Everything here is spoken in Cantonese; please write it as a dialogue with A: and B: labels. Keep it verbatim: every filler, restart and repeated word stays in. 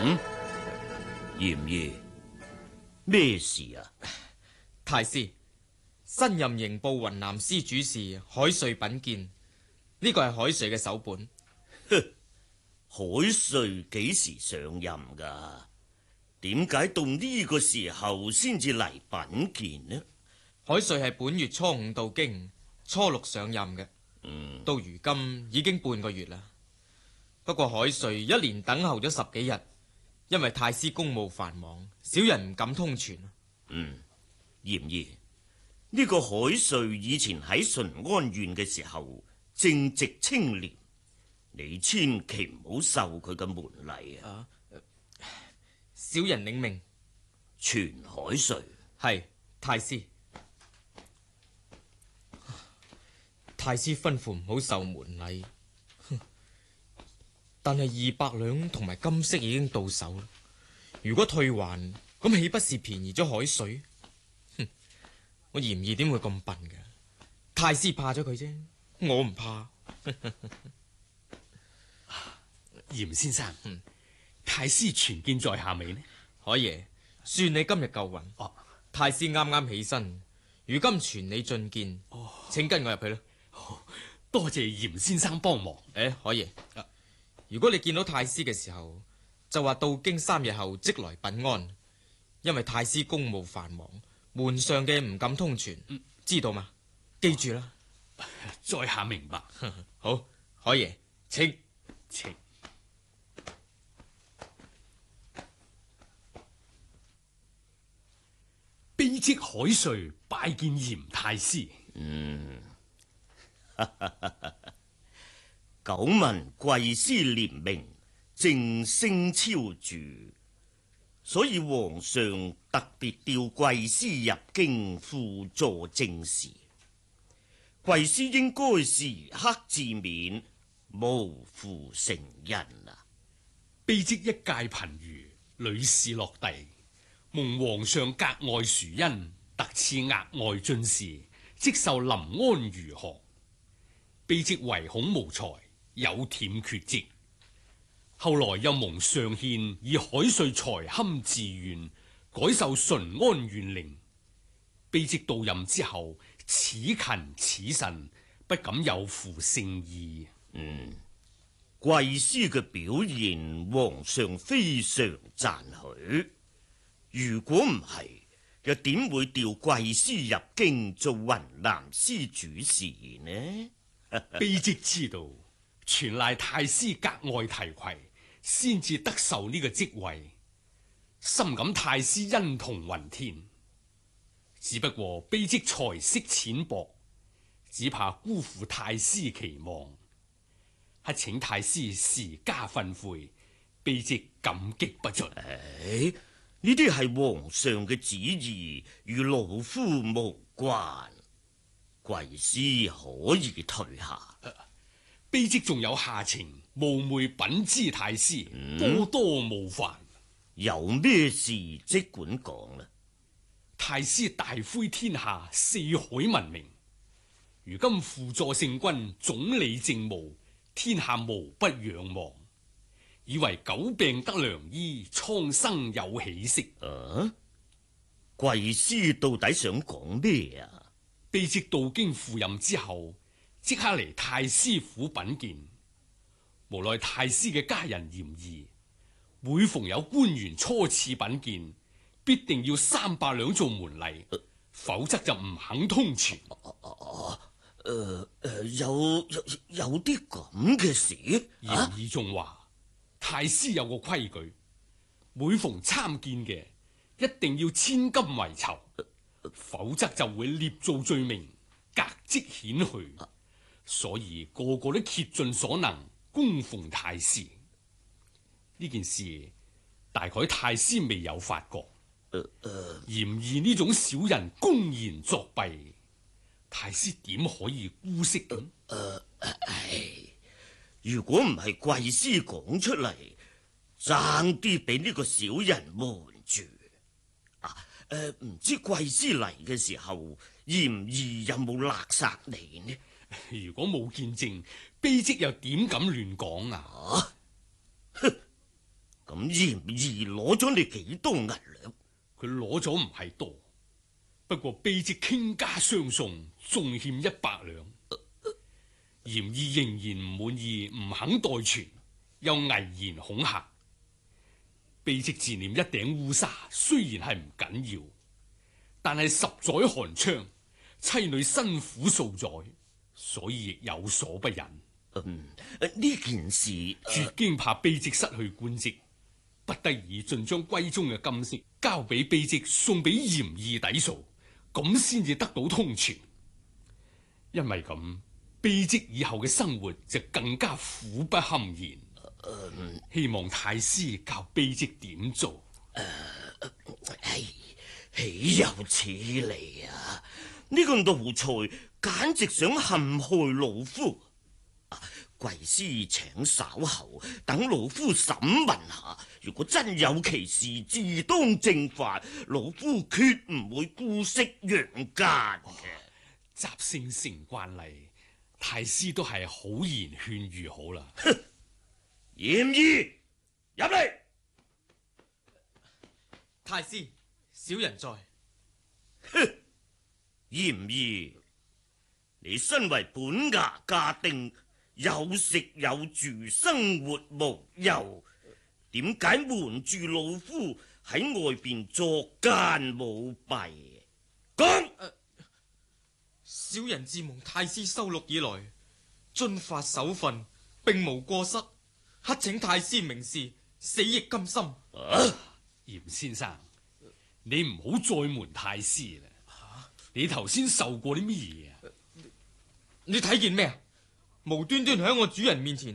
A: 嗯，嚴兒，咩事啊？
B: 太師，新任刑部雲南司主事海瑞稟見，呢個係海瑞嘅手本。
A: 海瑞幾時上任噶？點解到呢個時候先至嚟稟見呢？
B: 海瑞係本月初五到京，初六上任嘅。
A: 嗯，
B: 到如今已經半個月啦。不過海瑞一連等候咗十幾日，因為太師公務繁忙，小人唔敢通傳。
A: 嗯，嚴兒，呢個海瑞以前喺順安縣嘅時候正直清廉，你千祈唔好受佢嘅門禮啊！
B: 啊，小人領命。
A: 全海瑞
B: 係太師。太師吩咐唔好受門禮，但係二百兩同埋金飾已經到手啦。如果退還，咁豈不是便宜咗海瑞？哼，我嚴兒點會咁笨㗎？太師怕咗佢啫，我唔怕。
C: 嚴先生，嗯、太師傳見在下未呢？
B: 海爺，算你今日夠運。
C: 哦，
B: 太師啱啱起身，如今傳你進見。哦，請跟我入去啦。
C: 多謝嚴先生幫忙。
B: 誒，海爺，如果你見到太師嘅時候，就話到京三日後即來稟安，因為太師公務繁忙，門上嘅唔敢通傳，嗯、知道嗎？記住啦。
C: 在下明白。
B: 好，海爺，請
C: 請。卑職海瑞拜見嚴太師。
A: 嗯。久聞貴師廉明，正聲昭著，所以皇上特別調貴師入京輔助政事。貴師應該時刻自勉，無負成人啊！
C: 卑職一介貧儒，屢試落第，蒙皇上格外殊恩，特賜額外進士，即受臨安儒學。卑職唯恐無才，有忝缺職。後來又蒙上獻以海瑞才堪自願，改授順安縣令。卑職到任之後，此勤此慎，不敢有負聖意。
A: 嗯，貴師嘅表現，皇上非常讚許。如果唔係，又點會調貴師入京做雲南司主事呢？
C: 卑職知道，全賴太師格外提攜，先至得受呢個職位，深感太師恩同雲天。只不過卑職才識淺薄，只怕辜負太師期望，係請太師時加訓誨，卑職感激不盡。
A: 誒，呢啲係皇上嘅旨意，與老夫無關。貴師可以退下。
C: 卑職仲有下情，冒昧稟知太師，嗯、多多冒犯。
A: 有咩事即管講啦。
C: 太師大恢天下，四海聞名。如今輔助聖君，總理政務，天下無不仰望。以為久病得良醫，蒼生有喜色。
A: 啊，貴師到底想講咩啊？
C: 卑職到京赴任之後，即刻嚟太師府稟見。無奈太師嘅家人嫌疑，每逢有官員初次稟見，必定要三百兩做門禮，呃、否則就唔肯通傳。
A: 哦，誒誒，有有有啲咁嘅事？
C: 嫌疑仲話，太師有個規矩，每逢參見嘅，一定要千金為酬。呃否則就會捏造罪名，革職遣去。所以個個都竭盡所能供奉太師。呢件事大概太師未有發覺。
A: 呃呃、
C: 嫌疑呢種小人公然作弊，太師點可以姑息咁？
A: 呃呃哎、如果唔係貴師講出嚟，爭啲俾呢個小人瞞住。誒，唔、呃、知貴師嚟嘅時候，嫌疑有冇勒殺你呢？
C: 如果冇見證，卑職又點敢亂講啊？
A: 啊，哼，咁嚴兒攞咗你幾多銀兩？
C: 佢攞咗唔係多，不過卑職傾家相送，仲欠一百兩。嚴兒仍然唔滿意，唔肯代存，又危言恐嚇。卑職自念一頂烏紗，雖然係唔緊要，但係十載寒窗，妻女辛苦數載，所以亦有所不忍。
A: 嗯，呢件事
C: 絕經怕卑職失去官職，不得已盡將閨中嘅金飾交俾卑職，送俾嚴義抵數，咁先至得到通傳。因為咁，卑職以後嘅生活就更加苦不堪言。嗯、希望太師教卑職點做。
A: 唉、呃，豈有此理啊！呢、這個奴才簡直想陷害老夫。貴師請稍後等老夫審問下，如果真有其事，自當正法，老夫決唔會姑息養奸嘅。
C: 習性成慣例，太師都係好言勸喻好啦。
A: 哼，嚴兒入嚟。
B: 太師，小人在。
A: 哼，嚴兒，你身為本衙家丁，有食有住，生活無憂，點解瞞住老夫喺外邊作奸舞弊？講、呃！
B: 小人自蒙太師收錄以來，遵法守分，並無過失，乞請太師明示，死亦甘心。
A: 啊，
C: 嚴先生，你唔好再瞞太師啦。啊、你頭先受過啲乜嘢啊？
B: 你睇見咩啊？無端端喺我主人面前